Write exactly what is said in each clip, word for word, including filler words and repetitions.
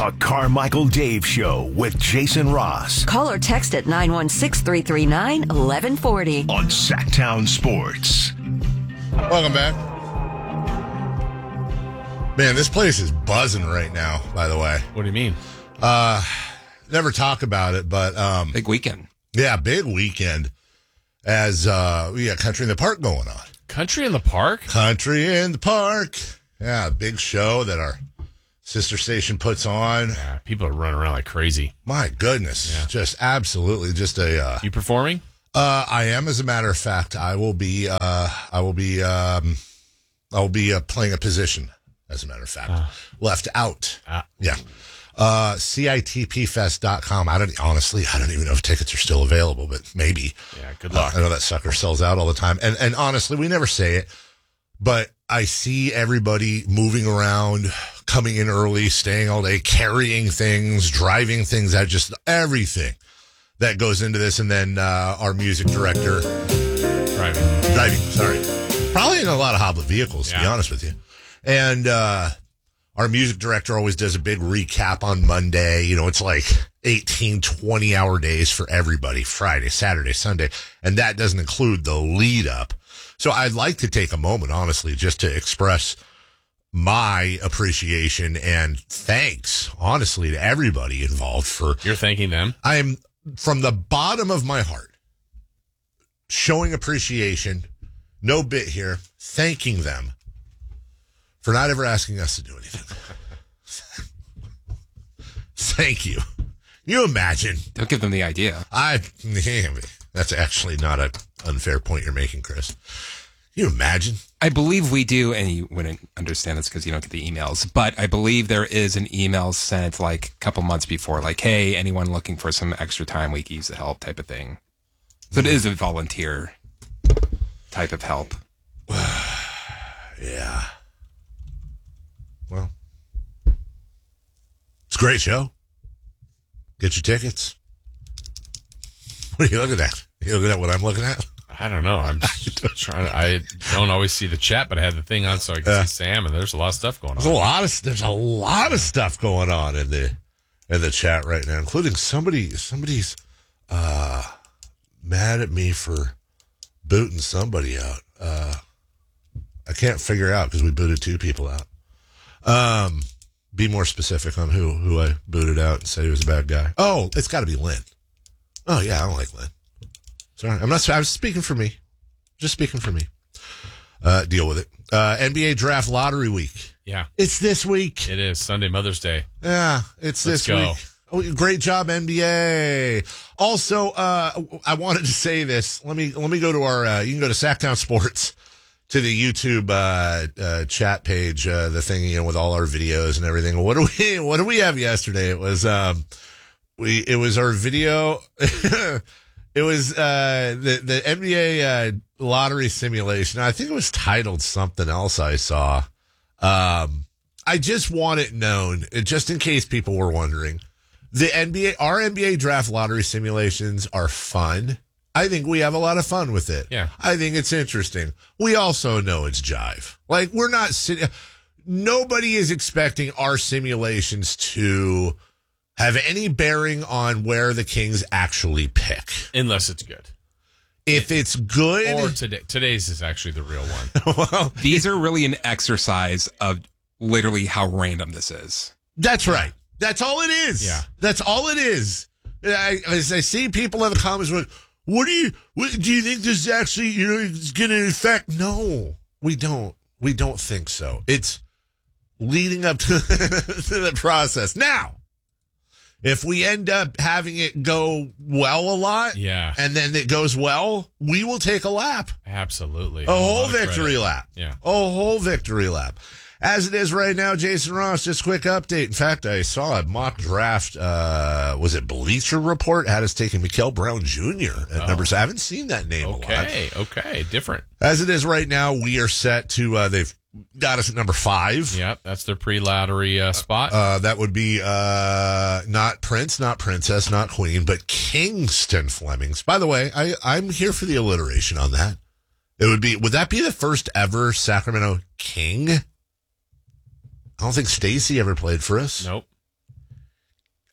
A Carmichael Dave Show with Jason Ross. Call or text at nine one six, three three nine, one one four zero. On Sacktown Sports. Welcome back. Man, this place is buzzing right now, by the way. What do you mean? Uh, never talk about it, but... Um, big weekend. Yeah, big weekend. As uh, we got Country in the Park going on. Country in the Park? Country in the Park. Yeah, big show that our sister station puts on. Yeah, people are running around like crazy. My goodness. Yeah. Just absolutely just a... Uh, you performing? Uh, I am, as a matter of fact. I will be, uh, I will be, um, I will be uh, playing a position, as a matter of fact. Uh, Left out. Uh, yeah. Uh, C I T P fest dot com. I don't, honestly, I don't even know if tickets are still available, but maybe. Yeah, good luck. Uh, I know that sucker sells out all the time. And, and honestly, we never say it, but I see everybody moving around, coming in early, staying all day, carrying things, driving things out, just everything that goes into this. And then, uh, our music director. Driving. Driving, sorry. Probably in a lot of Hoblet vehicles, yeah. to be honest with you. And, uh, our music director always does a big recap on Monday. You know, it's like eighteen, twenty hour days for everybody. Friday, Saturday, Sunday. And that doesn't include the lead up. So I'd like to take a moment, honestly, just to express my appreciation and thanks, honestly, to everybody involved for... You're thanking them? I'm, from the bottom of my heart, showing appreciation, no bit here, thanking them for not ever asking us to do anything. Thank you. You imagine. Don't give them the idea. I. That's actually not an unfair point you're making, Chris. You imagine. I believe we do, and you wouldn't understand this because you don't get the emails, but I believe there is an email sent like a couple months before, like, hey, anyone looking for some extra time, we can use the help type of thing. So it is a volunteer type of help. Yeah. Well, it's a great show. Get your tickets. What are you looking at? You looking at what I'm looking at? I don't know. I'm just trying to, I don't always see the chat, but I had the thing on so I can uh, see Sam, and there's a lot of stuff going on. There's a lot of there's a lot of stuff going on in the in the chat right now, including somebody somebody's uh, mad at me for booting somebody out. Uh, I can't figure out because we booted two people out. Um, be more specific on who, who I booted out and said he was a bad guy. Oh, it's got to be Lynn. Oh, yeah, I don't like Lynn. Sorry, I'm not, I was speaking for me. Just speaking for me. Uh, deal with it. Uh, N B A Draft Lottery Week. Yeah. It's this week. It is Sunday, Mother's Day. Yeah, it's Let's this go. week. Oh, great job, N B A. Also, uh, I wanted to say this. Let me, let me go to our, uh, you can go to Sacktown Sports. To the YouTube uh, uh, chat page, uh, the thing, you know, with all our videos and everything. What do we What do we have yesterday? It was um, we it was our video. It was uh, the the N B A uh, lottery simulation. I think it was titled something else. I saw. Um, I just want it known, just in case people were wondering. The N B A, our N B A draft lottery simulations are fun. I think we have a lot of fun with it. Yeah. I think it's interesting. We also know it's jive. Like, we're not sitting, nobody is expecting our simulations to have any bearing on where the Kings actually pick. Unless it's good. If it's good. Or today. Today's is actually the real one. Well, these are really an exercise of literally how random this is. That's right. That's all it is. Yeah. That's all it is. I, as I see people in the comments with, What do you, what, do you think this is actually, you know, it's going to affect? No, we don't. We don't think so. It's leading up to, to the process. Now, if we end up having it go well a lot, yeah, and then it goes well, we will take a lap. Absolutely. A whole victory lap. Yeah. A whole victory lap. As it is right now, Jason Ross, just a quick update. In fact, I saw a mock draft, uh, was it Bleacher Report? Had us taking Mikael Brown Junior at oh. number seven. I haven't seen that name okay, a lot. Okay, okay, different. As it is right now, we are set to, uh, they've got us at number five. Yep, that's their pre-lottery uh, spot. Uh, that would be uh, not Prince, not Princess, not Queen, but Kingston Flemings. By the way, I, I'm here for the alliteration on that. It would be, would that be the first ever Sacramento King? I don't think Stacy ever played for us. Nope.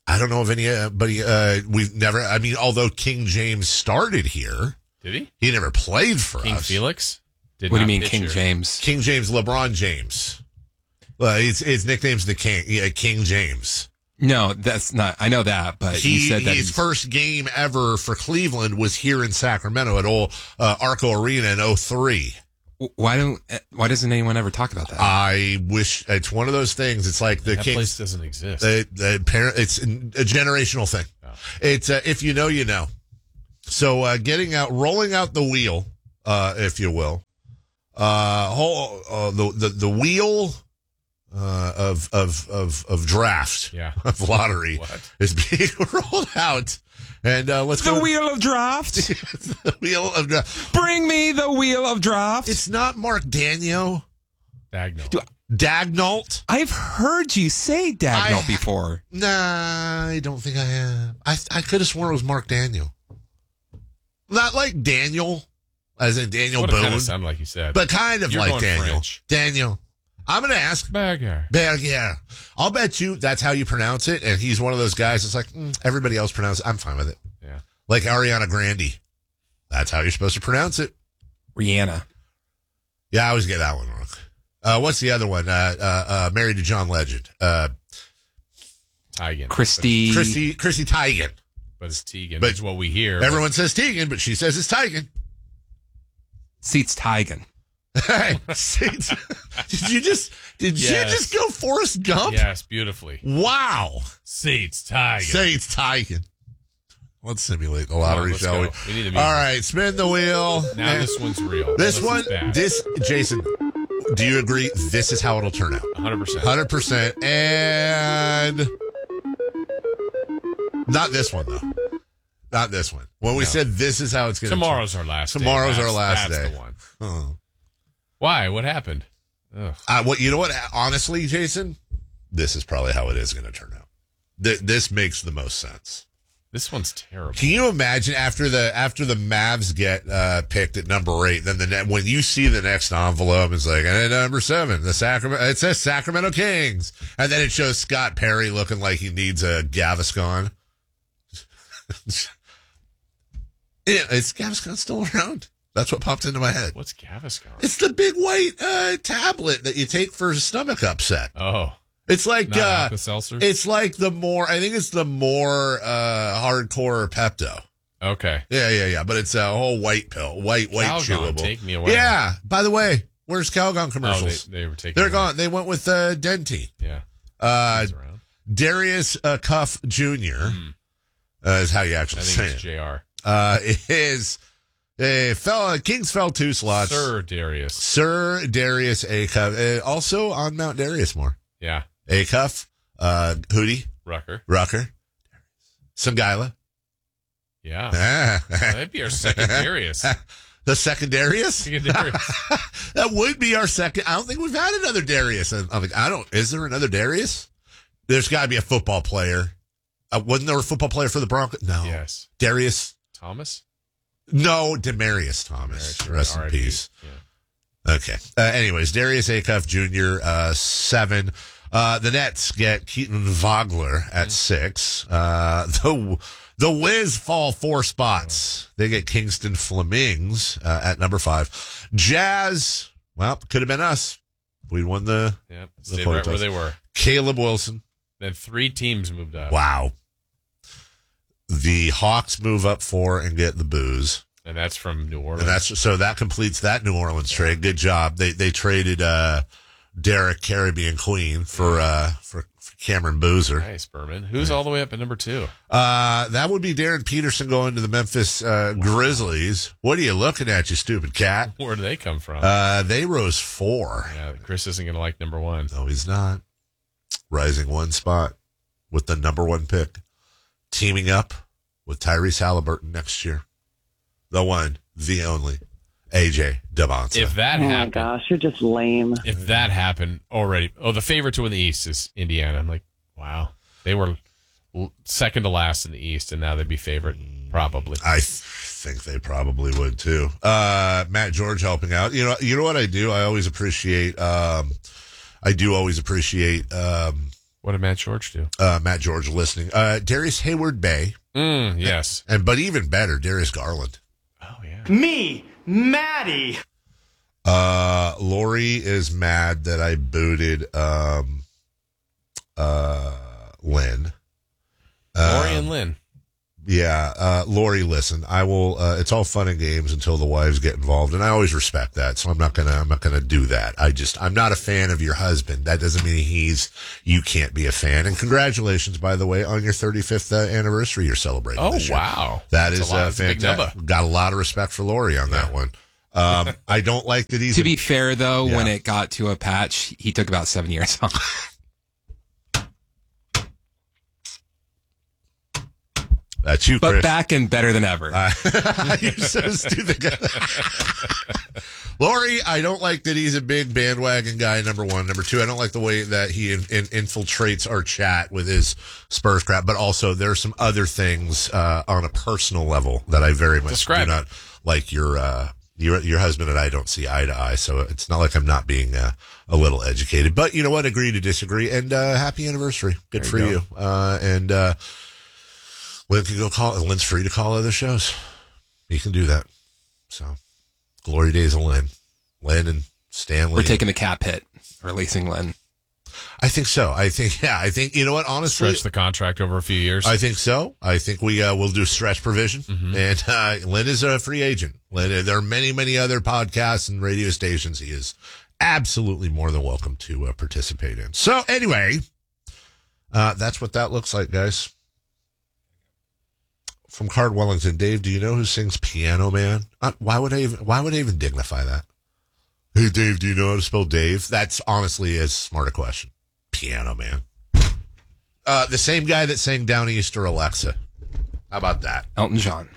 I don't know of anybody. Uh, we've never. I mean, although King James started here, Did he? he never played for King us. Felix? Did What do not you mean, pitch King here. James? King James, LeBron James. Well, his, his nickname's the King. Yeah, King James. No, that's not. I know that, but He, you said that his he's- first game ever for Cleveland was here in Sacramento at old uh, Arco Arena in oh three. Why don't? Why doesn't anyone ever talk about that? I wish it's one of those things. It's like the That Kings. place doesn't exist. The, the parent, it's a generational thing. Oh. It's uh, if you know, you know. So uh, getting out, rolling out the wheel, uh, if you will, uh, whole, uh, the the the wheel uh, of of of of draft, Yeah. of lottery What? is being rolled out, and uh, let's the go. wheel of draft. the wheel of draft. Bring me the wheel of draft. It's not Mark Daniel, Dagnall. Do- Dagnalt. I've heard you say Dagnall I- before. Nah, I don't think I have. I I could have sworn it was Mark Daniel. Not like Daniel, as in Daniel What it Boone, kind of sounded like you said. but kind of You're like going Daniel. French. Daniel. I'm going to ask Bagger. Berger. I'll bet you that's how you pronounce it, and he's one of those guys that's like, mm, everybody else pronounces it. I'm fine with it. Yeah. Like Ariana Grande. That's how you're supposed to pronounce it. Rihanna. Yeah, I always get that one wrong. Uh, what's the other one? Uh, uh, uh, Married to John Legend. Uh, Tigan. Christy. Chrissy, Chrissy Teigen. But it's Tegan. But That's what we hear. Everyone says Teigen, but she says it's Teigen. Seats Tigan. Hey, see, did you just did Yes. you just go Forrest Gump? Yes, beautifully. Wow. Seats, Tigan. Say it's Tigen. Let's simulate the Come on, lottery, let's shall go. we? We need the music. All right, spin the wheel. Now And this one's real. this is one, bad. this Jason. Do you agree? This is how it'll turn out. one hundred percent. Hundred percent, and not this one though. Not this one. When we No. said this is how it's going to. Tomorrow's our last day. Tomorrow's our That's- last that's day. the one. Oh. Why? What happened? Ugh. Uh, what you know? What? Honestly, Jason, this is probably how it is going to turn out. Th- this makes the most sense. This one's terrible. Can you imagine after the after the Mavs get uh, picked at number eight, then the ne- when you see the next envelope, it's like and at number seven, the Sacramento. It says Sacramento Kings, and then it shows Scott Perry looking like he needs a Gaviscon. Yeah, is Gaviscon still around? That's what popped into my head. What's Gaviscon? It's the big white uh, tablet that you take for a stomach upset. Oh, It's like not uh, Alka-Seltzer? it's like the more I think it's the more uh, hardcore Pepto. Okay. Yeah, yeah, yeah. But it's a whole white pill, white, white Calgon, chewable. take me away. Yeah. By the way, where's Calgon Oh, commercials? they, they were taking. They're away. gone. They went with uh, Denti. Yeah. Uh, He's around. Darius uh, Cuff Junior uh, is how you I actually think say it's it. J R. Uh, is a fell Kings fell two slots. Sir Darius. Sir Darius Acuff, uh, also on Mount Darius more. Yeah. Acuff, uh, Hootie, Rucker. Rucker, Sangaila. Yeah. Ah. That'd be our second Darius. The second Darius? Second Darius. That would be our second. I don't think we've had another Darius. I'm like, I don't. Is there another Darius? There's got to be a football player. Uh, wasn't there a football player for the Broncos? No. Yes. Darius. Thomas? No, Demarius Thomas. Demarius, Rest in R I P. peace. Yeah. Okay. Uh, anyways, Darius Acuff Junior, uh, seven. Uh, the Nets get Keaton Vogler at six. Uh, the the Wiz fall four spots. They get Kingston Flemings uh, at number five. Jazz, well, could have been us. We won the Yeah. The Stayed coin right where toss. they were. Caleb Wilson. Then three teams moved up. Wow. The Hawks move up four and get the Booze. And that's from New Orleans. And that's so that completes that New Orleans trade. Good job. They they traded uh, Derek Caribbean Queen for uh, for, for Cameron Boozer. nice, Berman. Who's all the way up at number two? Uh, that would be Darren Peterson going to the Memphis uh, Grizzlies. What are you looking at, you stupid cat? Where do they come from? Uh, they rose four. yeah, Chris isn't going to like number one. No, he's not. Rising one spot with the number one pick. Teaming up with Tyrese Halliburton next year. The one, the only, A J Devonta. If that Oh my happened, gosh, you're just lame. if that happened already, oh, the favorite to win the East is Indiana. I'm like, wow, they were l- second to last in the East, and now they'd be favorite, probably. I th- think they probably would too. Uh, Matt George helping out. You know, you know what I do? I always appreciate, um, I do always appreciate, um, What did Matt George do? Uh, Matt George listening. Uh, Darius Hayward Bay. Mm, yes. And but even better, Darius Garland. Oh, yeah. Me, Maddie. Uh, Lori is mad that I booted um, uh, Lynn. Lori Um, and Lynn. Yeah, uh, Lori, listen, I will, uh, it's all fun and games until the wives get involved. And I always respect that. So I'm not going to, I'm not going to do that. I just, I'm not a fan of your husband. That doesn't mean he's, you can't be a fan. And congratulations, by the way, on your thirty-fifth uh, anniversary you're celebrating. Oh, this year. wow. That That's is a lot. uh, That's a big fantastic. number. Got a lot of respect for Lori on that one. Um, I don't like that he's, To be fair, though, Yeah. when it got to a patch, he took about seven years off. that's you, But Chris. back and better than ever. Uh, You're so stupid. Lori, I don't like that he's a big bandwagon guy, number one. Number two, I don't like the way that he in, in, infiltrates our chat with his Spurs crap. But also, there are some other things uh, on a personal level that I very much Describe do it. not like. Your, uh, your your husband and I don't see eye to eye, so it's not like I'm not being uh, a little educated. But you know what? Agree to disagree. And uh, happy anniversary. Good There for you you. go. Uh, and uh, Lynn can go call. Lynn's free to call other shows. He can do that. So, glory days of Lynn. Lynn and Stanley. We're taking the cap hit, releasing Lynn. I think so. I think, yeah, I think, you know what, honestly, Stretch the contract over a few years. I think so. I think we uh, will do stretch provision. Mm-hmm. And uh, Lynn is a free agent. Lynn, there are many, many other podcasts and radio stations he is absolutely more than welcome to uh, participate in. So, anyway, uh, that's what that looks like, guys. From Card Wellington, Dave, do you know who sings Piano Man? Uh, why would I even, why would I even dignify that? Hey, Dave, do you know how to spell Dave? That's honestly as smart a question. Piano Man. Uh, the same guy that sang Down Easter Alexa. How about that? Elton John.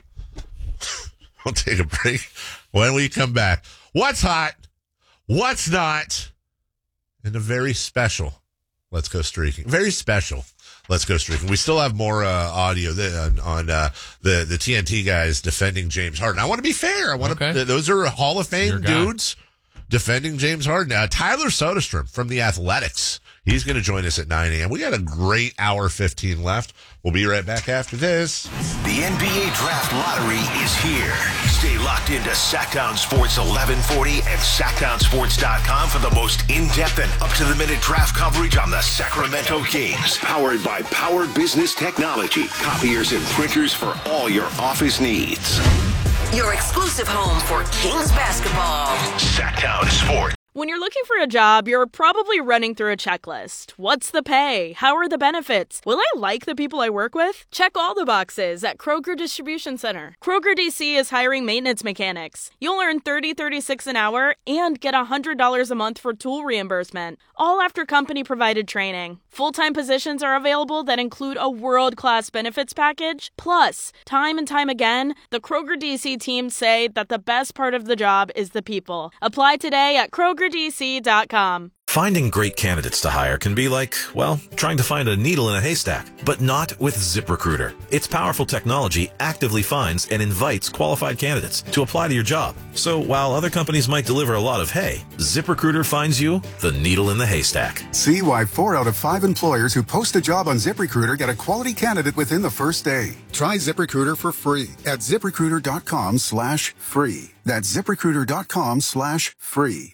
We'll take a break. When we come back, what's hot? What's not? And a very special Let's Go Streaking. Very special Let's Go Streaking. We still have more uh, audio th- on, on uh, the, the T N T guys defending James Harden. I want to be fair. I want to. Okay. Those are Hall of Your Fame guy. dudes defending James Harden. Uh, Tyler Soderstrom from the Athletics. He's going to join us at nine a.m. We got a great hour fifteen left. We'll be right back after this. The N B A Draft Lottery is here. Stay locked into Sacktown Sports eleven forty and sacktown sports dot com for the most in-depth and up-to-the-minute draft coverage on the Sacramento Kings. Powered by Power Business Technology. Copiers and printers for all your office needs. Your exclusive home for Kings basketball. Sacktown Sports. When you're looking for a job, you're probably running through a checklist. What's the pay? How are the benefits? Will I like the people I work with? Check all the boxes at Kroger Distribution Center. Kroger D C is hiring maintenance mechanics. You'll earn thirty dollars and thirty-six cents an hour and get one hundred dollars a month for tool reimbursement, all after company-provided training. Full-time positions are available that include a world-class benefits package. Plus, time and time again, the Kroger D C team say that the best part of the job is the people. Apply today at Kroger D C dot com. Finding great candidates to hire can be like, well, trying to find a needle in a haystack, but not with ZipRecruiter. Its powerful technology actively finds and invites qualified candidates to apply to your job. So while other companies might deliver a lot of hay, ZipRecruiter finds you the needle in the haystack. See why four out of five employers who post a job on ZipRecruiter get a quality candidate within the first day. Try ZipRecruiter for free at ZipRecruiter.com slash free. That's ZipRecruiter.com slash free.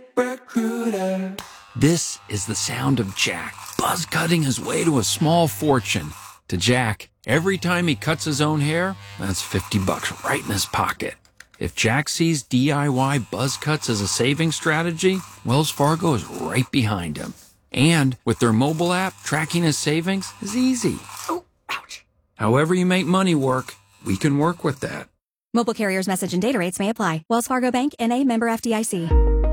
ZipRecruiter. This is the sound of Jack, buzz cutting his way to a small fortune. To Jack, every time he cuts his own hair, that's fifty bucks right in his pocket. If Jack sees D I Y buzz cuts as a saving strategy, Wells Fargo is right behind him. And with their mobile app, tracking his savings is easy. Oh, ouch. However you make money work, we can work with that. Mobile carriers' message and data rates may apply. Wells Fargo Bank, N A, member F D I C.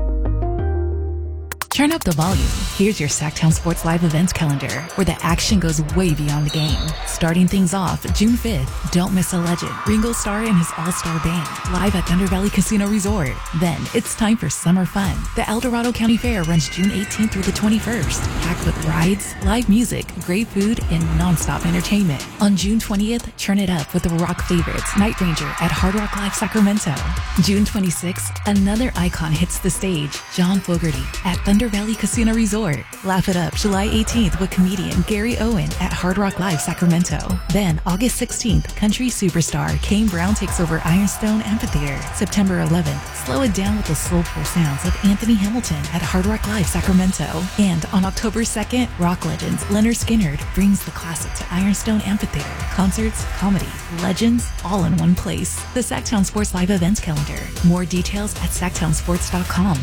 Turn up the volume. Here's your Sacktown Sports Live events calendar, where the action goes way beyond the game. Starting things off, June fifth, don't miss a legend, Ringo Starr and his all-star band, live at Thunder Valley Casino Resort. Then, it's time for summer fun. The El Dorado County Fair runs June eighteenth through the twenty-first, packed with rides, live music, great food, and nonstop entertainment. On June twentieth, turn it up with the rock favorites, Night Ranger at Hard Rock Live Sacramento. June twenty-sixth, another icon hits the stage, John Fogerty at Thunder Thunder Valley Casino Resort. Laugh it up July eighteenth with comedian Gary Owen at Hard Rock Live Sacramento. Then August sixteenth, country superstar Kane Brown takes over Ironstone Amphitheater. September eleventh, slow it down with the soulful sounds of Anthony Hamilton at Hard Rock Live Sacramento. And on October second, rock legends Leonard Skinner brings the classic to Ironstone Amphitheater. Concerts, comedy, legends, all in one place. The Sacktown Sports Live events calendar. More details at sacktown sports dot com.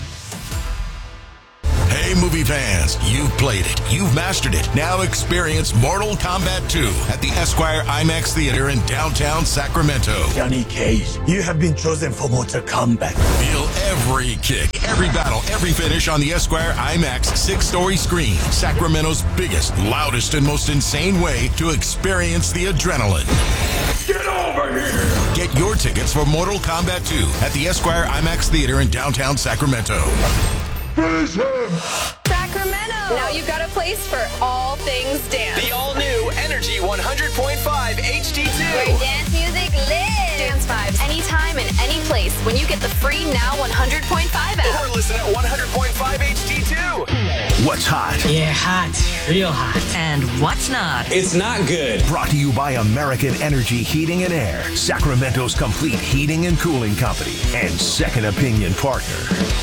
Hey, movie fans, you've played it. You've mastered it. Now experience Mortal Kombat two at the Esquire IMAX Theater in downtown Sacramento. Johnny Cage, you have been chosen for Mortal Kombat. Feel every kick, every battle, every finish on the Esquire IMAX six-story screen. Sacramento's biggest, loudest, and most insane way to experience the adrenaline. Get over here! Get your tickets for Mortal Kombat two at the Esquire IMAX Theater in downtown Sacramento. Finish him! Sacramento! Now you've got a place for all things dance. The all-new Energy one hundred point five H D two. Where dance music lives. Dance vibes anytime and any place when you get the free Now one hundred point five app. Or listen at one hundred point five H D two. What's hot? Yeah, hot. Real hot. And what's not? It's not good. Brought to you by American Energy Heating and Air, Sacramento's complete heating and cooling company, and second opinion partner.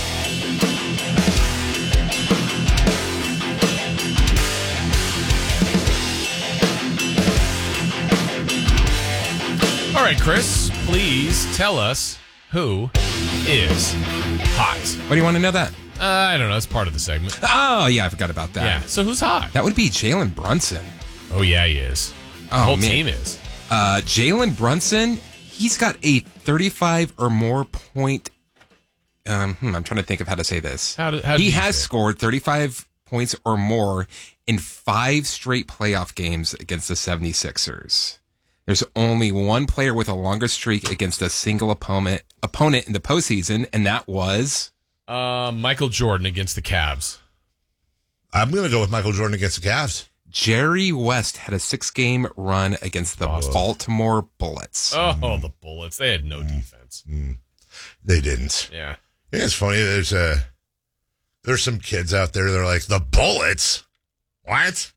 All right, Chris, please tell us who is hot. Why do you want to know that? Uh, I don't know. It's part of the segment. Oh, yeah, I forgot about that. Yeah. So who's hot? That would be Jalen Brunson. Oh, yeah, he is. The Oh, whole man. team is. Uh, Jalen Brunson, he's got a thirty-five or more point. Um, hmm, I'm trying to think of how to say this. How do, how do he you has say it? scored thirty-five points or more in five straight playoff games against the seventy-sixers. There's only one player with a longer streak against a single opponent opponent in the postseason, and that was Uh, Michael Jordan against the Cavs. I'm going to go with Michael Jordan against the Cavs. Jerry West. Had a six-game run against the Boston. Baltimore Bullets. Oh, the Bullets. They had no defense. Mm. They didn't. Yeah. I think it's funny. There's a there's some kids out there that are like, the Bullets? What?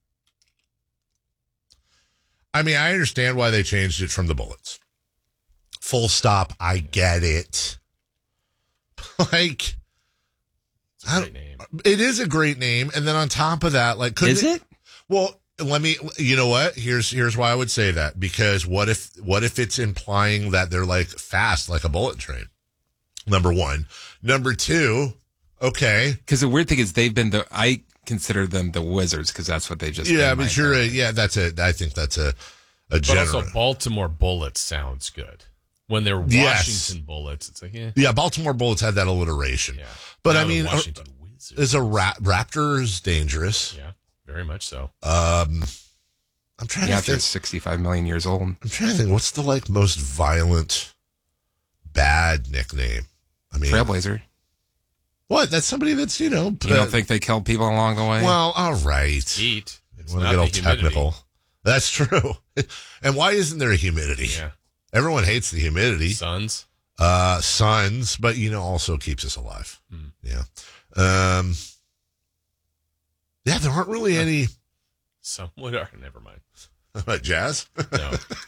I mean, I understand why they changed it from the Bullets. Full stop. I get it. Like, I don't, it is a great name. And then on top of that, like, couldn't Is it? Well, let me, you know what? Here's, here's why I would say that. Because what if, what if it's implying that they're like fast, like a bullet train? Number one. Number two, okay. Because the weird thing is they've been the, I consider them the Wizards because that's what they just Yeah, been but my you're, a, head. yeah, that's a, I think that's a, a But general. also, Baltimore Bullets sounds good. When they're Washington Yes. Bullets, it's like, yeah. Yeah, Baltimore Bullets had that alliteration. Yeah. But Now I the mean, Washington are, is a ra- Raptors dangerous? Yeah, very much so. Um, I'm trying Yeah, to if they're think. sixty-five million years old. I'm trying to think. What's the like most violent, bad nickname? I mean, Trailblazer. what? That's somebody that's you know. You don't think they killed people along the way? Well, all right. Heat. It's Want to not get all the humidity. technical? That's true. And why isn't there a humidity? Yeah. Everyone hates the humidity. Suns. Uh, suns, but you know, also keeps us alive. Hmm. Yeah. Um. Yeah, there aren't really any. Some would are. Never mind. What, Jazz? No.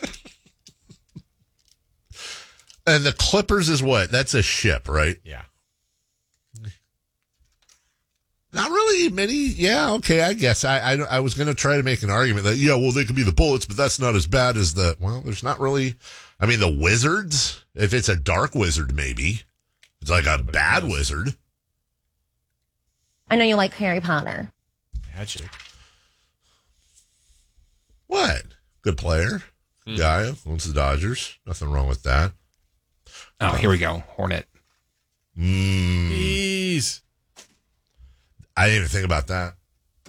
And the Clippers is what? That's a ship, right? Yeah. Not really many. Yeah, okay, I guess. I I, I was going to try to make an argument that, yeah, well, they could be the Bullets, but that's not as bad as the, well, there's not really, I mean, the Wizards, if it's a dark wizard, maybe. It's like a bad wizard. I know you like Harry Potter. Magic. What? Good player. Hmm. Guy, owns the Dodgers. Nothing wrong with that. Oh, here we go. Hornet. Mm, Please. I didn't even think about that.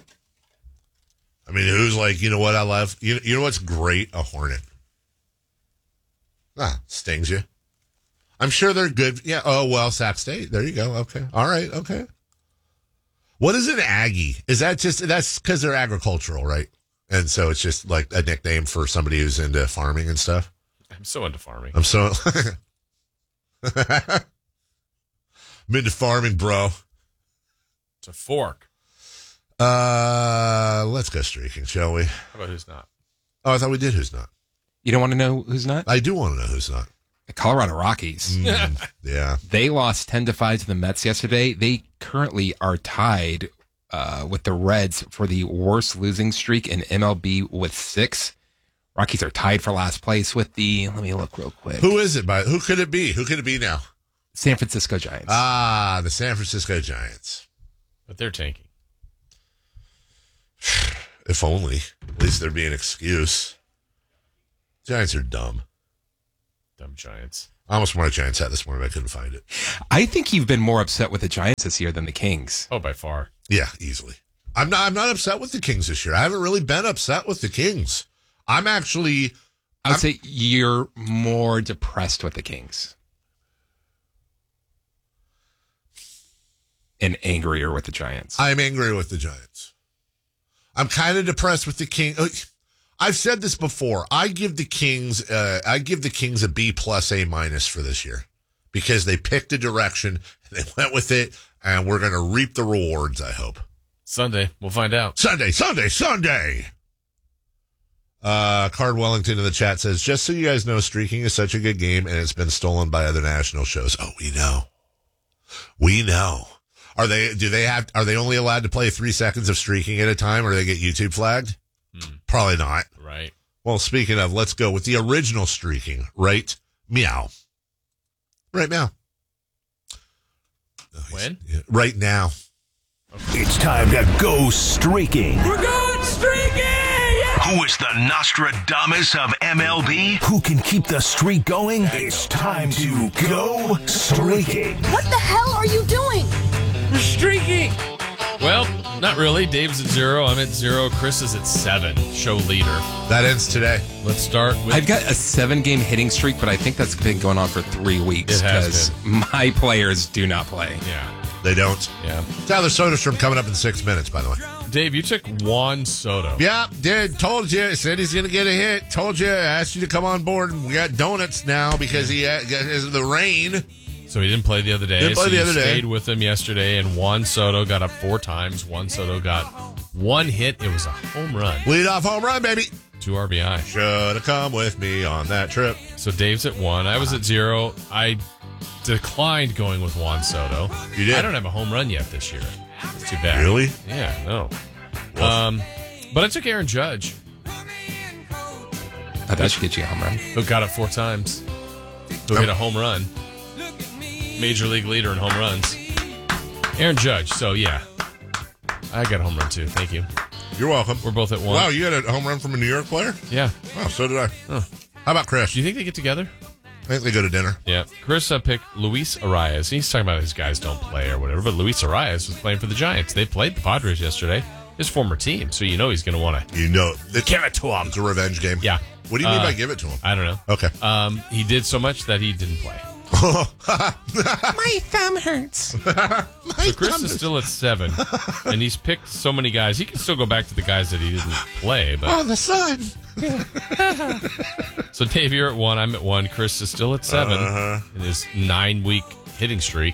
I mean, who's like, you know what I love? You, you know what's great? A Hornet. Ah, stings you. I'm sure they're good. Yeah. Oh, well, Sac State. There you go. Okay. All right. Okay. What is an Aggie? Is that just, that's because they're agricultural, right? And so it's just like a nickname for somebody who's into farming and stuff. I'm so into farming. I'm so. I'm into farming, bro. It's a fork. Uh, let's go streaking, shall we? How about who's not? Oh, I thought we did who's not. You don't want to know who's not? I do want to know who's not. The Colorado Rockies. Mm, yeah. They lost ten to five to the Mets yesterday. They currently are tied uh, with the Reds for the worst losing streak in M L B with six. Rockies are tied for last place with the, let me look real quick. Who is it? By Who could it be? Who could it be now? San Francisco Giants. Ah, the San Francisco Giants. But they're tanking. If only. At least there'd be an excuse. Giants are dumb. Dumb Giants. I almost wore a Giants hat this morning, but I couldn't find it. I think you've been more upset with the Giants this year than the Kings. Oh, by far. Yeah, easily. I'm not I'm not upset with the Kings this year. I haven't really been upset with the Kings. I'm actually I would I'm, say you're more depressed with the Kings. And angrier with the Giants. I'm angry with the Giants. I'm kind of depressed with the Kings. I've said this before. I give the Kings, uh, I give the Kings a B plus, A minus for this year because they picked a direction and they went with it, and we're going to reap the rewards. I hope Sunday we'll find out. Sunday, Sunday, Sunday. Uh, Card Wellington in the chat says, just so you guys know, streaking is such a good game, and it's been stolen by other national shows. Oh, we know, we know. Are they? Do they have? Are they only allowed to play three seconds of streaking at a time, or do they get YouTube flagged? Hmm. Probably not. Right. Well, speaking of, let's go with the original streaking. Right? Meow. Right now. When? Yeah, right now. Okay. It's time to go streaking. We're going streaking! Yeah! Who is the Nostradamus of M L B? Who can keep the streak going? It's time to go streaking. What the hell are you doing? We're streaking. Well, not really. Dave's at zero. I'm at zero. Chris is at seven. Show leader. That ends today. Let's start with. I've got a seven-game hitting streak, but I think that's been going on for three weeks It has because my players do not play. Yeah. They don't. Yeah. Tyler Soderstrom coming up in six minutes, by the way. Dave, you took Juan Soto. Yeah, did. Told you. Said he's going to get a hit. Told you. Asked you to come on board. We got donuts now because he has the rain. So he didn't play the other day. Didn't play so the you other day. stayed with him yesterday, and Juan Soto got up four times. Juan Soto got one hit. It was a home run. Lead off home run, baby. Two R B I. Should have come with me on that trip. So Dave's at one. I was at zero. I declined going with Juan Soto. You did? I don't have a home run yet this year. It's too bad. Really? Yeah, no. Um, but I took Aaron Judge. Oh, that should get you a home run. Who got it four times. Who Yep. hit a home run. Major league leader in home runs. Aaron Judge. So, yeah. I got a home run, too. Thank you. You're welcome. We're both at one. Wow, you had a home run from a New York player? Yeah. Oh, so did I. Oh. How about Chris? Do you think they get together? I think they go to dinner. Yeah. Chris uh, picked Luis Arias. He's talking about his guys don't play or whatever, but Luis Arias was playing for the Giants. They played the Padres yesterday, his former team, so you know he's going to want to You know. give it to him. It's a revenge game. Yeah. What do you mean Uh, by give it to him? I don't know. Okay. Um, he did so much that he didn't play. My thumb hurts. So Chris is still at seven, and he's picked so many guys. He can still go back to the guys that he didn't play. But Oh, the sun. so Dave, you're at one. I'm at one. Chris is still at seven Uh-huh. in his nine-week hitting streak.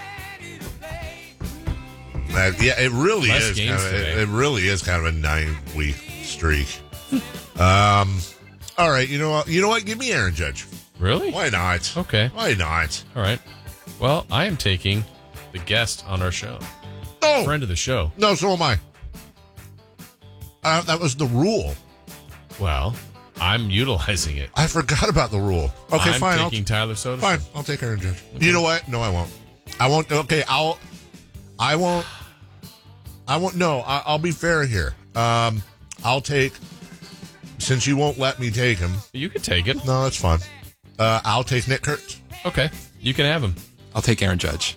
Uh, yeah, it really Less is. games Kind of, today. it, it really is kind of a nine-week streak. um, all right, you know what? You know what? Give me Aaron Judge. Really? Why not? Okay. Why not? All right. Well, I am taking the guest on our show. No. Friend of the show. No, so am I. Uh, that was the rule. Well, I'm utilizing it. I forgot about the rule. Okay, I'm fine. taking I'll, Tyler Soderstrom. fine. I'll take Aaron Judge. You know what? No, I won't. I won't. Okay, I'll. I won't. I won't. No, I, I'll be fair here. Um, I'll take. Since you won't let me take him. You can take it. No, that's fine. Uh, I'll take Nick Kurtz. Okay. You can have him. I'll take Aaron Judge.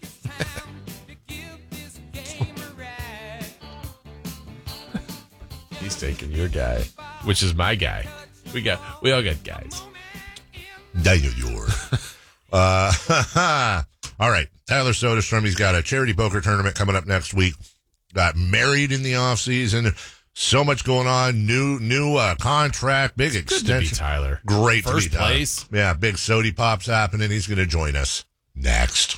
He's taking your guy, which is my guy. We got. We all got guys. Daniel Yor. uh, all right. Tyler Soderstrom, he's got a charity poker tournament coming up next week. Got married in the offseason. So much going on. New new uh, contract, big Good extension. to be Tyler. Great First to be Tyler. place. Yeah, big Sody Pop's happening. He's going to join us next.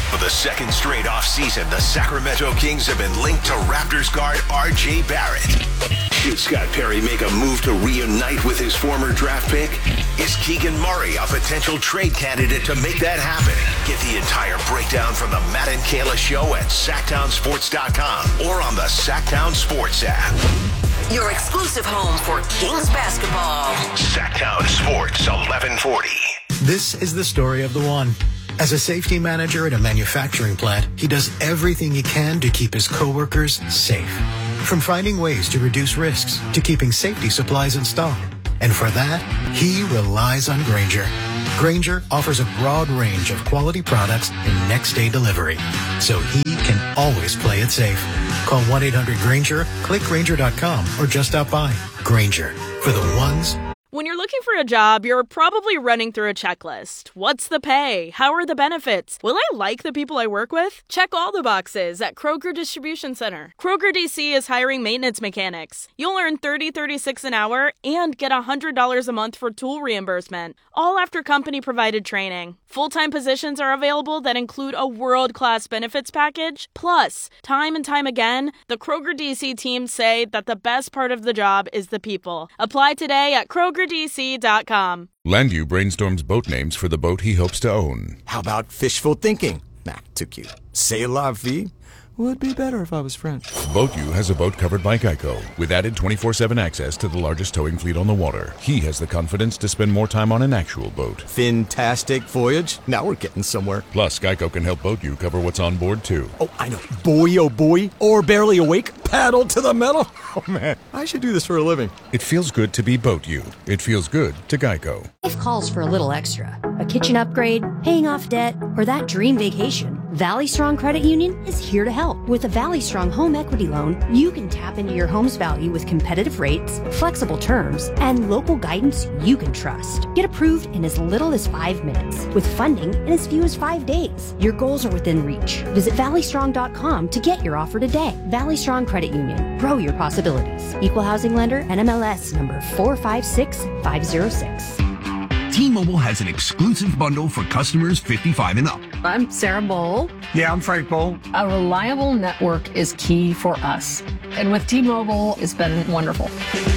For the second straight offseason, the Sacramento Kings have been linked to Raptors guard R J Barrett. Should Scott Perry make a move to reunite with his former draft pick? Is Keegan Murray a potential trade candidate to make that happen? Get the entire breakdown from the Matt and Kayla Show at Sacktown Sports dot com or on the Sacktown Sports app. Your exclusive home for Kings basketball. Sacktown Sports eleven forty. This is the story of the one. As a safety manager at a manufacturing plant, he does everything he can to keep his coworkers safe. From finding ways to reduce risks to keeping safety supplies in stock. And for that, he relies on Grainger. Grainger offers a broad range of quality products and next-day delivery, so he can always play it safe. Call one eight hundred Grainger, click Grainger dot com, or just stop by. Grainger, for the ones. When you're looking for a job, you're probably running through a checklist. What's the pay? How are the benefits? Will I like the people I work with? Check all the boxes at Kroger Distribution Center. Kroger D C is hiring maintenance mechanics. You'll earn thirty thirty-six an hour and get one hundred dollars a month for tool reimbursement, all after company-provided training. Full-time positions are available that include a world-class benefits package. Plus, time and time again, the Kroger D C team say that the best part of the job is the people. Apply today at Kroger D C dot com. Landu brainstorms boat names for the boat he hopes to own. How about fishful thinking? Nah, too cute. C'est la vie would be better if I was French. BoatU has a boat covered by Geico with added twenty-four seven access to the largest towing fleet on the water. He has the confidence to spend more time on an actual boat. Fantastic voyage. Now we're getting somewhere. Plus, Geico can help BoatU cover what's on board, too. Oh, I know. Boy, oh boy. Or barely awake. Paddle to the metal. Oh, man. I should do this for a living. It feels good to be BoatU. It feels good to Geico. Life calls for a little extra. A kitchen upgrade, paying off debt, or that dream vacation. Valley Strong Credit Union is here to help. With a Valley Strong home equity loan, you can tap into your home's value with competitive rates, flexible terms, and local guidance you can trust. Get approved in as little as five minutes, with funding in as few as five days. Your goals are within reach. Visit valley strong dot com to get your offer today. Valley Strong Credit Union. Grow your possibilities. Equal housing lender, N M L S number four five six five zero six. T-Mobile has an exclusive bundle for customers fifty-five and up. I'm Sarah Bowl. Yeah, I'm Frank Bowl. A reliable network is key for us. And with T-Mobile, it's been wonderful.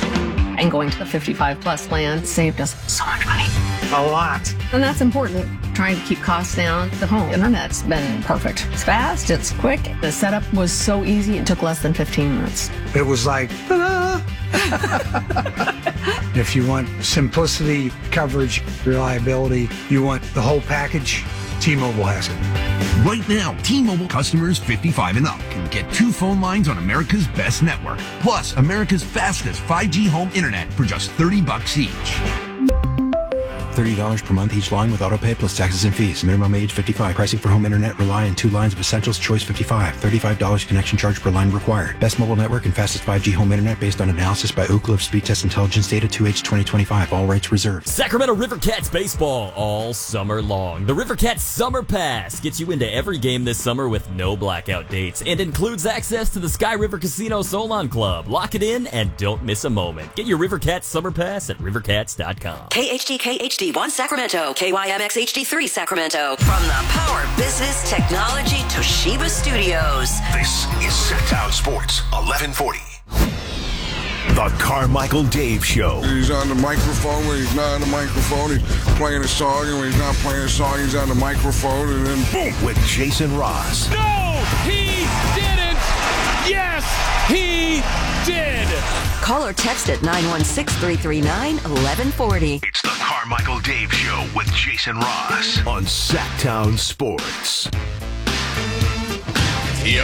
And going to the fifty-five plus plan saved us so much money. A lot. And that's important. Trying to keep costs down. The home internet's been perfect. It's fast, it's quick. The setup was so easy, it took less than fifteen minutes. It was like, ta-da! If you want simplicity, coverage, reliability, you want the whole package, T-Mobile has it. Right now, T-Mobile customers fifty-five and up can get two phone lines on America's best network, plus America's fastest five G home internet for just thirty bucks each. thirty dollars per month each line with autopay plus taxes and fees. Minimum age fifty-five. Pricing for home internet rely on two lines of Essentials Choice fifty-five. thirty-five dollars connection charge per line required. Best mobile network and fastest five G home internet based on analysis by Ookla of Speed Test Intelligence Data two H twenty twenty-five. All rights reserved. Sacramento Rivercats baseball all summer long. The Rivercats Summer Pass gets you into every game this summer with no blackout dates and includes access to the Sky River Casino Solon Club. Lock it in and don't miss a moment. Get your Rivercats Summer Pass at rivercats dot com. K H D K H D one Sacramento, K Y M X H D three Sacramento. From the Power Business Technology Toshiba Studios. This is Sacktown Sports eleven forty. The Carmichael Dave Show. He's on the microphone when he's not on the microphone. He's playing a song, and when he's not playing a song, he's on the microphone, and then boom. With Jason Ross. No, he didn't. Yes, he did. Call or text at nine one six, three three nine, one one four zero. It's the Carmichael Dave Show with Jason Ross on Sacktown Sports. Yep.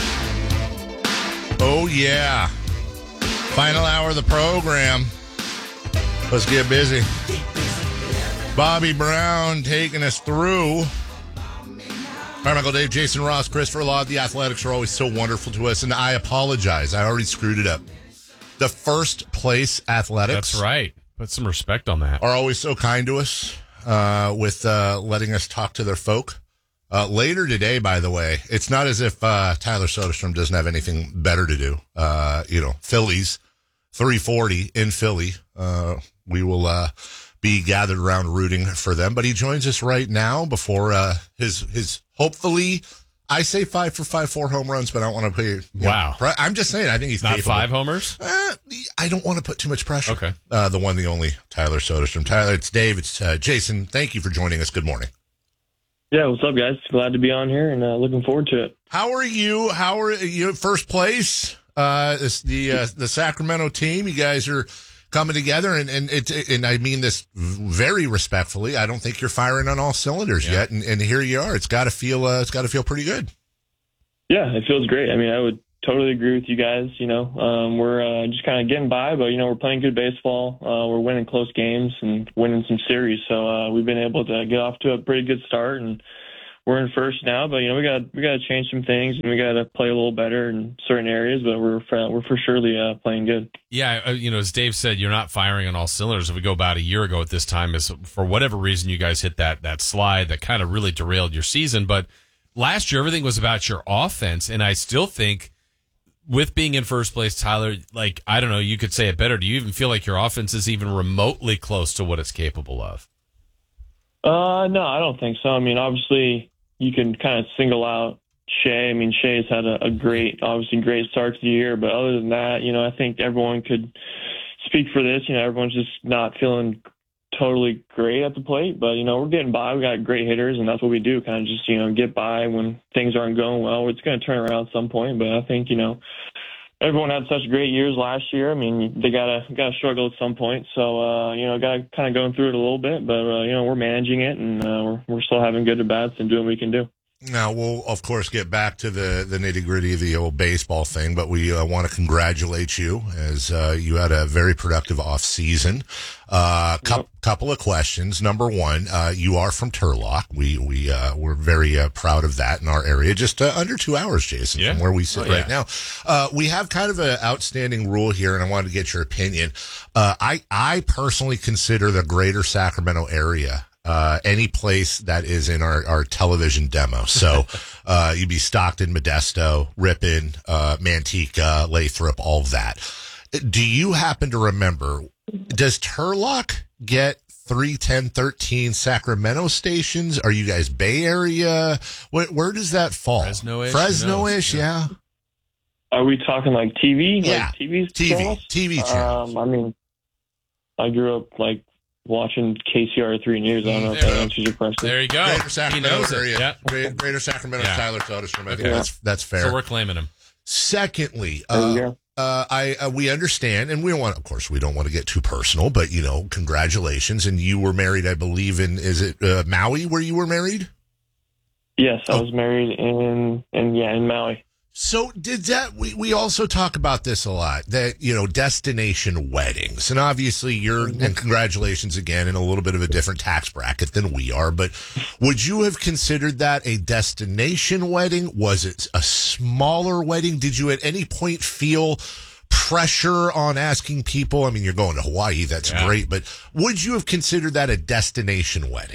Oh, yeah. Final hour of the program. Let's get busy. Bobby Brown taking us through. Carmichael Dave, Jason Ross, Christopher Law. The Athletics are always so wonderful to us, and I apologize. I already screwed it up. The first place Athletics. That's right. Put some respect on that. Are always so kind to us uh, with uh, letting us talk to their folk. Uh, later today, by the way, it's not as if uh, Tyler Soderstrom doesn't have anything better to do. Uh, you know, Phillies, three forty in Philly. Uh, we will uh, be gathered around rooting for them. But he joins us right now before uh, his his hopefully, I say five for five, four home runs, but I don't want to put you know, wow. Pre- I'm just saying, I think he's not capable. five homers. Uh, I don't want to put too much pressure. Okay, uh, the one, the only Tyler Soderstrom. Tyler, it's Dave. It's uh, Jason. Thank you for joining us. Good morning. Yeah, what's up, guys? Glad to be on here and uh, looking forward to it. How are you? How are you? First place. Uh, it's the uh, the Sacramento team. You guys are coming together, and and it and I mean this very respectfully. I don't think you're firing on all cylinders yeah. yet, and, and here you are. It's got to feel. Uh, it's got to feel pretty good. Yeah, it feels great. I mean, I would totally agree with you guys. You know, um, we're uh, just kind of getting by, but you know, we're playing good baseball. Uh, we're winning close games and winning some series. So uh, we've been able to get off to a pretty good start, and we're in first now. But you know, we got we got to change some things, and we got to play a little better in certain areas. But we're for, we're for surely uh, playing good. Yeah, uh, you know, as Dave said, you're not firing on all cylinders. If we go about a year ago at this time, is for whatever reason you guys hit that that slide that kind of really derailed your season. But last year, everything was about your offense, and I still think, with being in first place, Tyler, like, I don't know, you could say it better. Do you even feel like your offense is even remotely close to what it's capable of? Uh, no, I don't think so. I mean, obviously, you can kind of single out Shea. I mean, Shea's had a, a great, obviously great start to the year. But other than that, you know, I think everyone could speak for this. You know, everyone's just not feeling totally great at the plate. But, you know, we're getting by. We got great hitters, and that's what we do, kind of just, you know, get by when things aren't going well. It's going to turn around at some point. But I think, you know, everyone had such great years last year. I mean, they gotta gotta struggle at some point. So uh, you know, gotta kind of going through it a little bit, but uh, you know, we're managing it, and uh, we're we're still having good at bats and doing what we can do. Now, we'll, of course, get back to the, the nitty-gritty of the old baseball thing, but we uh, want to congratulate you as uh, you had a very productive off-season. Uh, cu- yep. Couple of questions. Number one, uh, you are from Turlock. We, we, uh, we're very uh, proud of that in our area. Just uh, under two hours, Jason, yeah. from where we sit oh, right yeah. now. Uh, we have kind of an outstanding rule here, and I wanted to get your opinion. Uh, I, I personally consider the greater Sacramento area Uh, any place that is in our, our television demo. So, uh, you'd be Stockton, Modesto, Ripon, uh, Manteca, Lathrop, all of that. Do you happen to remember, does Turlock get three, ten, thirteen Sacramento stations? Are you guys Bay Area? Where, where does that fall? Fresno-ish. Fresno-ish, yeah. Are we talking like T V? Yeah. Like T V T V, channels? T V channels. Um, I mean, I grew up like watching K C R three News. I don't know if that answers your question. There you go. Greater Sacramento area. Yeah. Greater, Greater Sacramento, yeah. Tyler Soderstrom. I think yeah. that's, that's fair. So we're claiming him. Secondly, uh, uh, I uh, we understand, and we don't want, of course, we don't want to get too personal, but, you know, congratulations. And you were married, I believe, in, is it uh, Maui where you were married? Yes, I oh. was married in, in, yeah, in Maui. So did that, we, we also talk about this a lot, that, you know, destination weddings. And obviously you're, and congratulations again, in a little bit of a different tax bracket than we are, but would you have considered that a destination wedding? Was it a smaller wedding? Did you at any point feel pressure on asking people? I mean, you're going to Hawaii, that's yeah. great, but would you have considered that a destination wedding?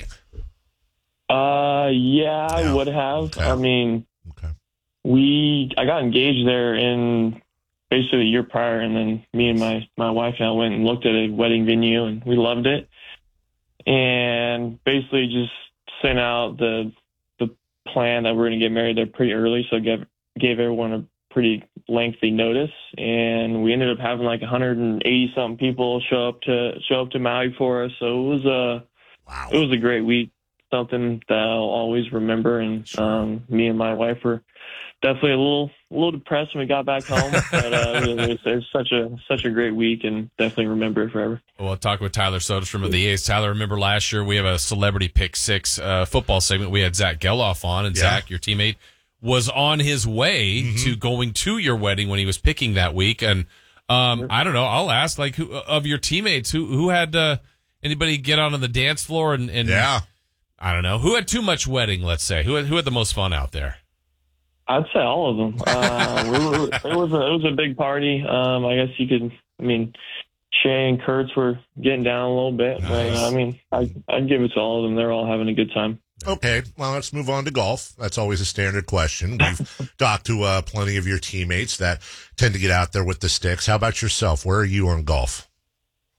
Uh, yeah, I yeah. would have. Okay. I mean, okay. we, I got engaged there in basically the year prior, and then me and my, my wife and I went and looked at a wedding venue, and we loved it. And basically just sent out the, the plan that we're going to get married there pretty early. So gave, gave everyone a pretty lengthy notice, and we ended up having like one hundred eighty something people show up to, show up to Maui for us. So it was a, wow. it was a great week. Something that I'll always remember, and um, me and my wife were definitely a little, a little depressed when we got back home. But uh, it, was, it was such a, such a great week, and definitely remember it forever. Well, I'll talk with Tyler Soderstrom of the A's. Tyler, remember last year we have a celebrity pick six uh, football segment. We had Zach Geloff on, and yeah. Zach, your teammate, was on his way mm-hmm. to going to your wedding when he was picking that week. And um, sure. I don't know. I'll ask, like, who of your teammates who who had uh, anybody get out on the dance floor and, and yeah. I don't know. Who had too much wedding, let's say? Who had, who had the most fun out there? I'd say all of them. Uh, we were, it, was a, it was a big party. Um, I guess you could, I mean, Shea and Kurtz were getting down a little bit. Nice. But, uh, I mean, I, I'd give it to all of them. They're all having a good time. Okay, well, let's move on to golf. That's always a standard question. We've talked to uh, plenty of your teammates that tend to get out there with the sticks. How about yourself? Where are you on golf?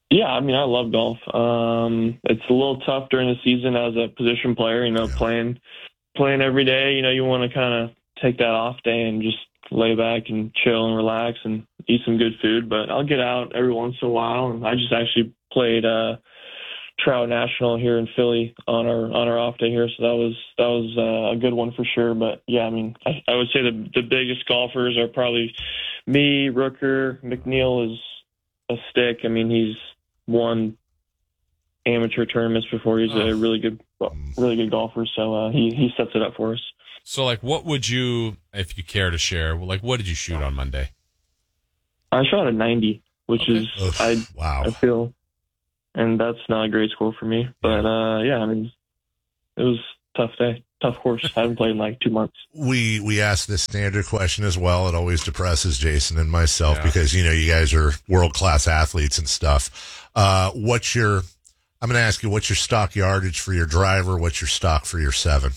Yeah, I mean, I love golf. Um, it's a little tough during the season as a position player, you know, yeah. playing playing every day. You know, you want to kind of take that off day and just lay back and chill and relax and eat some good food. But I'll get out every once in a while. And I just actually played uh, Trout National here in Philly on our on our off day here, so that was that was uh, a good one for sure. But yeah, I mean, I, I would say the the biggest golfers are probably me, Rooker, McNeil is a stick. I mean, he's won amateur tournaments before. He's a really good, really good golfer. So uh, he he sets it up for us. So, like, what would you, if you care to share, like, what did you shoot on Monday? I shot a ninety, which okay. is Oof, I wow. I feel, and that's not a great score for me. But uh, yeah, I mean, it was a tough day. Tough course. I haven't played in like two months. We we ask this standard question as well. It always depresses Jason and myself yeah. because, you know, you guys are world-class athletes and stuff. Uh, what's your, I'm going to ask you, what's your stock yardage for your driver? What's your stock for your seven?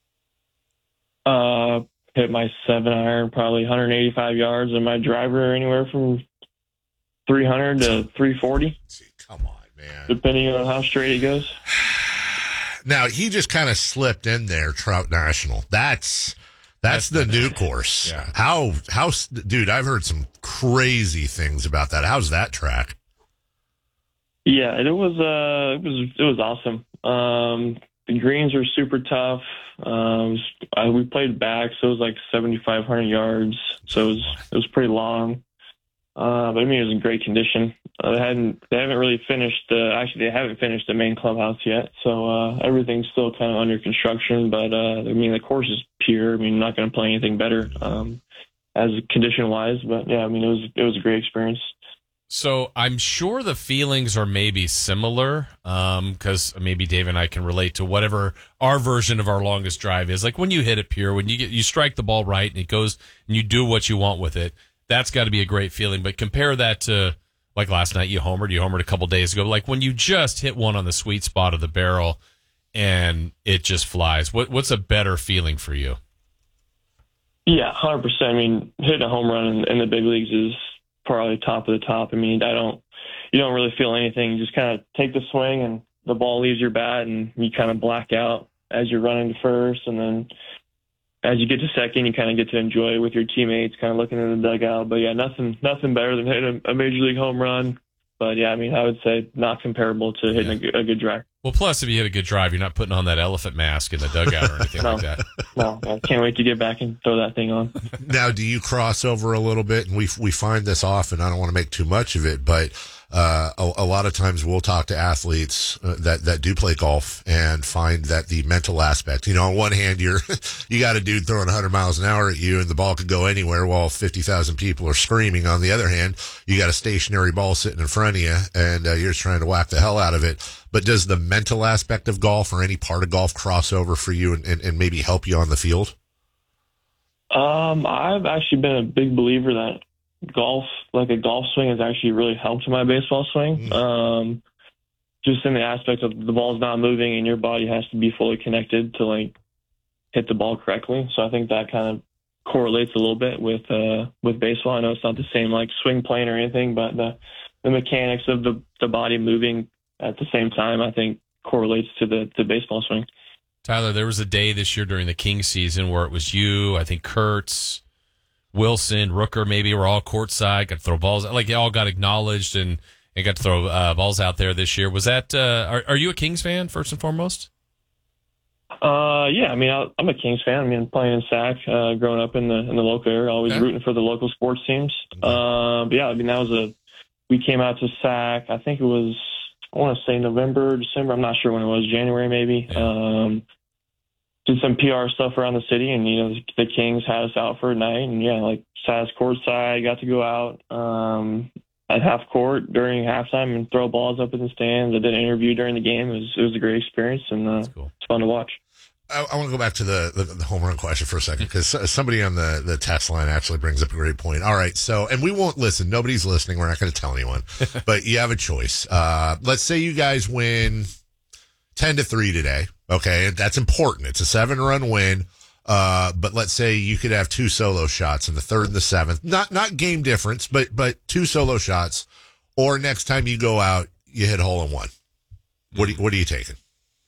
Uh, hit my seven iron, probably one hundred eighty-five yards, and my driver anywhere from three hundred to three forty. Come on, man. Depending on how straight it goes. Now, he just kind of slipped in there, Trout National. That's that's, that's the new course. Yeah. How, how, dude, I've heard some crazy things about that. How's that track? Yeah, it was, uh, it was, it was awesome. Um, the greens were super tough. Um, I, we played back, so it was like seventy-five hundred yards. So it was, it was pretty long. Uh, but I mean, it was in great condition. Uh, they hadn't, they haven't really finished, uh, actually they haven't finished the main clubhouse yet. So, uh, everything's still kind of under construction, but, uh, I mean, the course is pure. I mean, I'm not going to play anything better, um, as condition wise, but yeah, I mean, it was, it was a great experience. So I'm sure the feelings are maybe similar, um, because maybe Dave and I can relate to whatever our version of our longest drive is. Like when you hit it pure, when you get, you strike the ball right and it goes and you do what you want with it, that's got to be a great feeling. But compare that to like last night, you homered, you homered a couple days ago. Like when you just hit one on the sweet spot of the barrel and it just flies. What what's a better feeling for you? Yeah, one hundred percent. I mean, hitting a home run in, in the big leagues is probably top of the top. I mean, I don't, you don't really feel anything. You just kind of take the swing and the ball leaves your bat and you kind of black out as you're running to first. And then as you get to second, you kind of get to enjoy it with your teammates, kind of looking in the dugout. But yeah, nothing, nothing better than hitting a, a major league home run. But yeah, I mean, I would say not comparable to hitting yeah. a, good, a good drive. Well, plus if you hit a good drive, you're not putting on that elephant mask in the dugout or anything no, like that. No, I can't wait to get back and throw that thing on. Now, do you cross over a little bit? And we we find this often. I don't want to make too much of it, but uh, a, a lot of times we'll talk to athletes uh, that that do play golf and find that the mental aspect. You know, on one hand, you're you got a dude throwing one hundred miles an hour at you, and the ball could go anywhere while fifty thousand people are screaming. On the other hand, you got a stationary ball sitting in front of you, and uh, you're just trying to whack the hell out of it. But does the mental aspect of golf or any part of golf cross over for you and, and, and maybe help you on the field? Um, I've actually been a big believer that golf, like a golf swing, has actually really helped my baseball swing. Mm. Um, just in the aspect of the ball's not moving and your body has to be fully connected to like hit the ball correctly. So I think that kind of correlates a little bit with uh, with baseball. I know it's not the same like swing plane or anything, but the the mechanics of the the body moving at the same time, I think, correlates to the, the baseball swing. Tyler, there was a day this year during the Kings season where it was you, I think Kurtz, Wilson, Rooker maybe were all courtside, got to throw balls. Like, they all got acknowledged and, and got to throw uh, balls out there this year. Was that, uh, are, are you a Kings fan, first and foremost? Uh, yeah, I mean, I, I'm a Kings fan. I mean, playing in Sac, uh, growing up in the in the local area, always okay. rooting for the local sports teams. Okay. Uh, but yeah, I mean, that was a, we came out to Sac, I think it was, I want to say November, December. I'm not sure when it was, January maybe. Yeah. Um, did some P R stuff around the city, and you know the Kings had us out for a night, and yeah, like sat us courtside, got to go out um, at half court during halftime and throw balls up in the stands. I did an interview during the game. It was it was a great experience, and uh, cool. It's fun to watch. I, I want to go back to the, the, the home run question for a second, because somebody on the, the text line actually brings up a great point. All right, so, and we won't listen. Nobody's listening. We're not going to tell anyone. But you have a choice. Uh, let's say you guys win ten to three today. Okay, that's important. It's a seven-run win. Uh, but let's say you could have two solo shots in the third and the seventh. Not not game difference, but but two solo shots. Or next time you go out, you hit a hole in one. What, do you, what are you taking?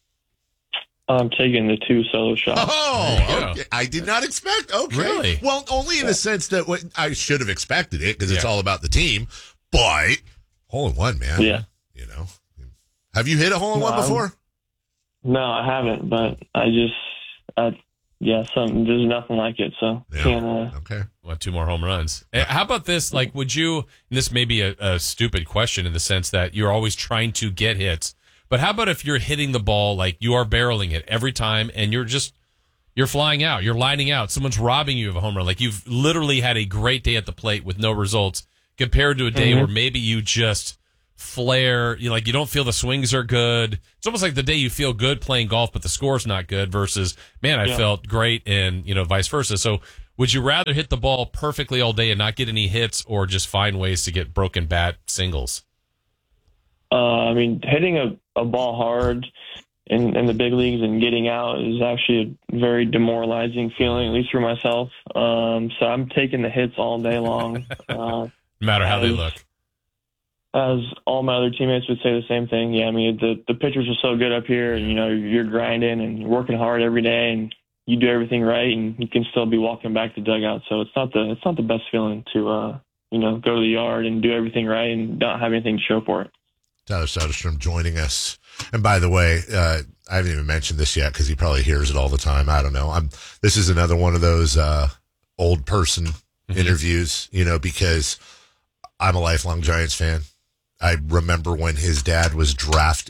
I'm taking the two solo shots. Oh, okay. I did not expect. Okay. Really? Well, only in Yeah. the sense that what, I should have expected it because it's Yeah. all about the team. But hole in one, man. Yeah. You know. Have you hit a hole in No, one I'm- before? No, I haven't, but I just, I, yeah, something, there's nothing like it, so Yeah. can't, uh, Okay. Well, two more home runs. Eh, How about this? Like, would you, and this may be a, a stupid question in the sense that you're always trying to get hits, but how about if you're hitting the ball, like you are barreling it every time and you're just, you're flying out, you're lining out, someone's robbing you of a home run. Like you've literally had a great day at the plate with no results compared to a day Mhm. where maybe you just flare, you like, you don't feel the swings are good. It's almost like the day you feel good playing golf, but the score's not good versus, man, I Yeah. felt great and, you know, vice versa. So would you rather hit the ball perfectly all day and not get any hits or just find ways to get broken bat singles? uh, I mean, hitting a, a ball hard in, in the big leagues and getting out is actually a very demoralizing feeling, at least for myself. Um, so I'm taking the hits all day long. Uh, No matter how they as- look. As all my other teammates would say the same thing. Yeah, I mean, the, the pitchers are so good up here, and, you know, you're grinding and you're working hard every day, and you do everything right, and you can still be walking back to dugout. So it's not the it's not the best feeling to, uh, you know, go to the yard and do everything right and not have anything to show for it. Tyler Soderstrom joining us. And by the way, uh, I haven't even mentioned this yet because he probably hears it all the time. I don't know. I'm. This is another one of those uh, old person Mm-hmm. interviews, you know, because I'm a lifelong Giants fan. I remember when his dad was drafted.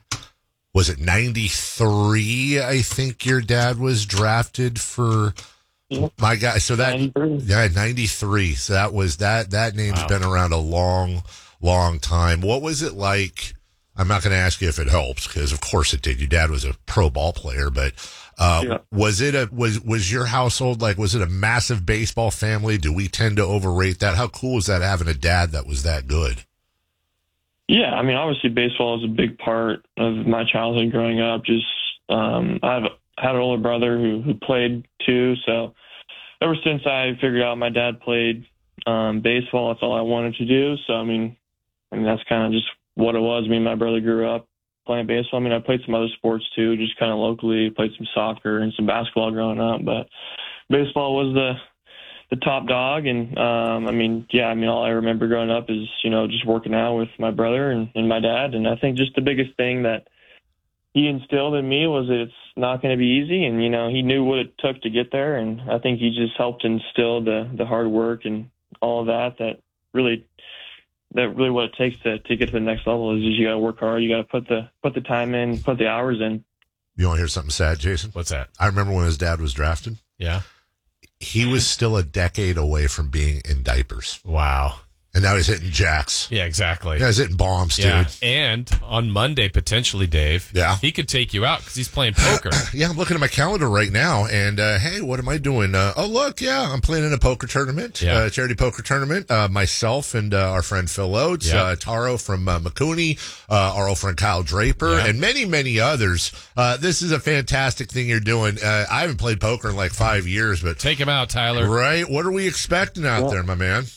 Was it ninety-three? I think your dad was drafted for my guy. So that, yeah, ninety-three. So that was that, that name's Wow. been around a long, long time. What was it like? I'm not going to ask you if it helps because of course it did. Your dad was a pro ball player, but, uh, Yeah. was it a, was, was your household like, was it a massive baseball family? Do we tend to overrate that? How cool is that having a dad that was that good? Yeah, I mean, obviously baseball is a big part of my childhood growing up. Just um, I've had an older brother who, who played too. So ever since I figured out my dad played um, baseball, that's all I wanted to do. So, I mean, I mean that's kind of just what it was. Me and my brother grew up playing baseball. I mean, I played some other sports too, just kind of locally, played some soccer and some basketball growing up. But baseball was the the top dog. And, um, I mean, yeah, I mean, all I remember growing up is, you know, just working out with my brother and, and my dad. And I think just the biggest thing that he instilled in me was that it's not going to be easy. And, you know, he knew what it took to get there. And I think he just helped instill the, the hard work and all of that, that really, that really what it takes to, to get to the next level is, is you got to work hard. You got to put the, put the time in, put the hours in. You want to hear something sad, Jason? What's that? I remember when his dad was drafted. Yeah. He was still a decade away from being in diapers. Wow. And now he's hitting jacks. Yeah, exactly. Yeah, he's hitting bombs, dude. Yeah. And on Monday, potentially, Dave, Yeah. he could take you out because he's playing poker. Yeah, I'm looking at my calendar right now, and uh, hey, what am I doing? Uh, oh, look, yeah, I'm playing in a poker tournament, Yeah. uh, charity poker tournament. Uh, myself and uh, our friend Phil Oates, Yeah. uh, Taro from uh, McCooney, uh, our old friend Kyle Draper, Yeah. and many, many others. Uh, this is a fantastic thing you're doing. Uh, I haven't played poker in like five years, but Take him out, Tyler. right, what are we expecting out Well, there, my man?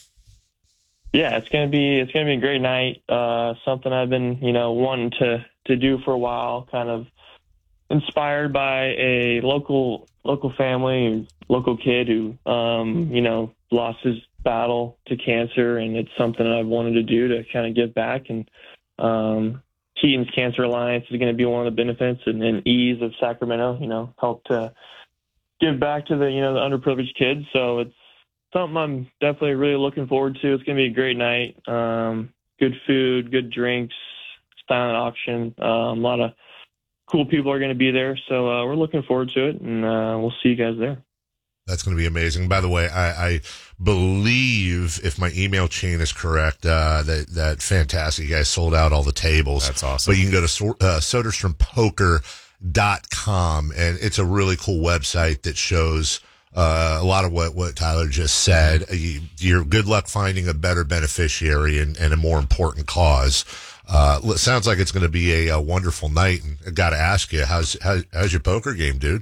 Yeah, it's gonna be it's gonna be a great night. Uh, something I've been you know wanting to to do for a while. Kind of inspired by a local local family, local kid who um, you know lost his battle to cancer, and it's something I've wanted to do to kind of give back. And um, Keaton's Cancer Alliance is going to be one of the benefits, and, and Ease of Sacramento, you know, help to give back to the you know the underprivileged kids. So it's something I'm definitely really looking forward to. It's going to be a great night. Um, good food, good drinks, silent auction. Um, a lot of cool people are going to be there. So uh, we're looking forward to it, and uh, we'll see you guys there. That's going to be amazing. By the way, I, I believe, if my email chain is correct, uh, that that fantastic. You guys sold out all the tables. That's awesome. But you can go to so, uh, soderstrom poker dot com, and it's a really cool website that shows uh, a lot of what, what Tyler just said. You, you're good luck finding a better beneficiary and, and a more important cause. Uh, it sounds like it's going to be a, a wonderful night. And I got to ask you, how's how, how's your poker game, dude?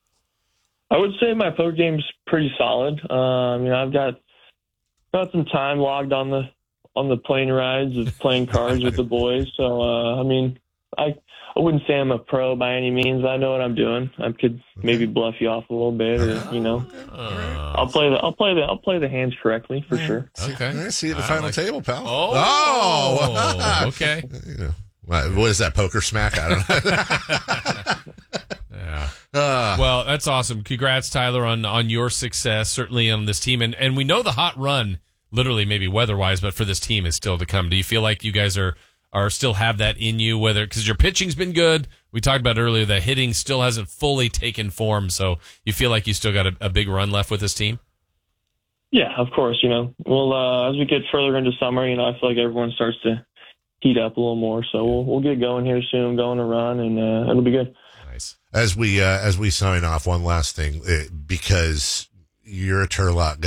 I would say my poker game's pretty solid. Um, you know, I've got got some time logged on the on the plane rides of playing cards with the boys. So, uh, I mean, I I wouldn't say I'm a pro by any means. I know what I'm doing. I could maybe bluff you off a little bit, or you know, I'll play the I'll play the I'll play the hands correctly for sure. Okay, I see you at the I final like- table, pal. Oh, Oh! okay. You know, what what is that, poker smack? I don't know. Yeah. Uh, Well, that's awesome. Congrats, Tyler, on on your success, certainly on this team. And and we know the hot run, literally maybe weather-wise, but for this team is still to come. Do you feel like you guys are are still have that in you, whether because your pitching's been good? We talked about earlier that hitting still hasn't fully taken form, so you feel like you still got a, a big run left with this team? Yeah, of course. You know, well, uh, as we get further into summer, you know, I feel like everyone starts to heat up a little more. So we'll we'll get going here soon, going to run, and uh, it'll be good. Nice. As we uh, as we sign off, one last thing, uh, because you're a Turlock guy.